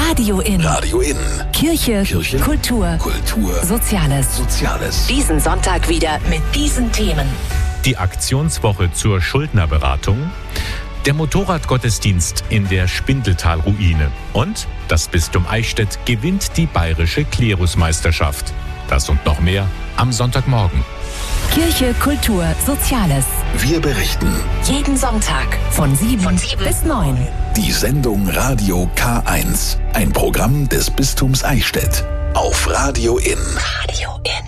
Radio In. Radio In. Kirche, Kultur, Soziales. Diesen Sonntag wieder mit diesen Themen. Die Aktionswoche zur Schuldnerberatung, der Motorradgottesdienst in der Spindeltalruine und das Bistum Eichstätt gewinnt die bayerische Klerusmeisterschaft. Das und noch mehr am Sonntagmorgen. Kirche, Kultur, Soziales. Wir berichten. Jeden Sonntag von 7 bis 9. Die Sendung Radio K1. Ein Programm des Bistums Eichstätt. Auf Radio In. Radio In.